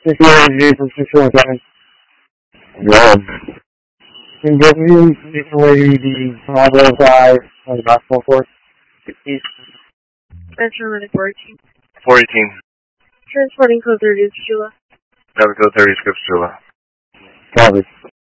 60 from 617. Yeah. Can you give me recently the Bravo 5 on the basketball court? East. Metro Atlantic 418. 418. Transporting code 30 to Chula. That would go 30 scripts, Chula. Copy.